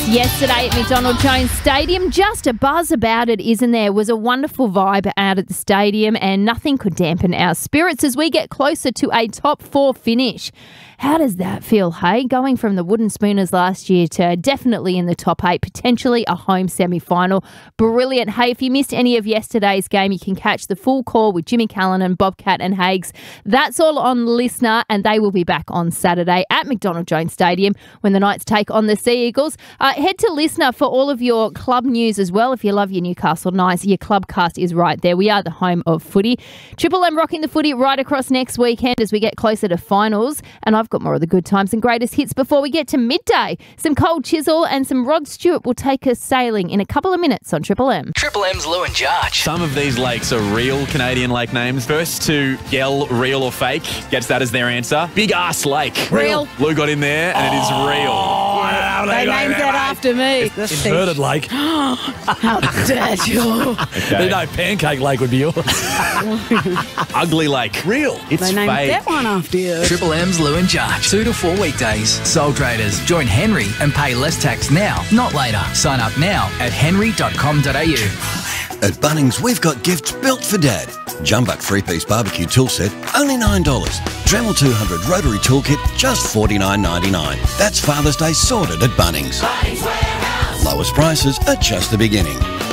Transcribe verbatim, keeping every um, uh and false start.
Yesterday at McDonald Jones Stadium, just a buzz about it, isn't there? It was a wonderful vibe out at the stadium and nothing could dampen our spirits as we get closer to a top four finish. How does that feel, hey? Going from the Wooden Spooners last year to definitely in the top eight, potentially a home semi-final. Brilliant. Hey, if you missed any of yesterday's game, you can catch the full call with Jimmy Callanan, Bobcat and Hagues. That's all on Listener, and they will be back on Saturday at McDonald Jones Stadium when the Knights take on the Sea Eagles. Uh, head to Listener for all of your club news as well. If you love your Newcastle Knights, your clubcast is right there. We are the home of footy. Triple M rocking the footy right across next weekend as we get closer to finals. And I've got more of the good times and greatest hits before we get to midday. Some Cold Chisel and some Rod Stewart will take us sailing in a couple of minutes on Triple M. Triple M's Lou and Jarch. Some of these lakes are real Canadian lake names. First to yell real or fake gets that as their answer. Big Ass Lake. Real. Lou got in there and it is real. Yeah, they named that after me. Inverted lake. How dare you? Okay. No, Pancake Lake would be yours. Ugly Lake. Real. It's They named fake. that one after you. Triple M's Lou and Jarch. Two to four weekdays. Sole traders. Join Henry and pay less tax now, not later. Sign up now at henry dot com dot a u. At Bunnings, we've got gifts built for Dad. Jumbuck three-piece barbecue tool set, only nine dollars. Dremel two hundred rotary toolkit, just forty-nine ninety-nine. That's Father's Day sorted at Bunnings. Bunnings Warehouse. Lowest prices are just the beginning.